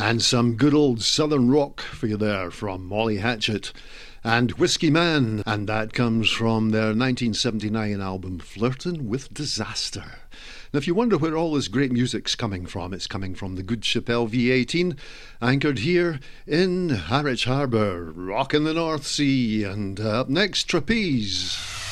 And some good old southern rock for you there from Molly Hatchet and Whiskey Man, and that comes from their 1979 album Flirtin' with Disaster. Now, if you wonder where all this great music's coming from, it's coming from the good ship LV-18, anchored here in Harwich Harbour, rocking the North Sea. And up next, Trapeze.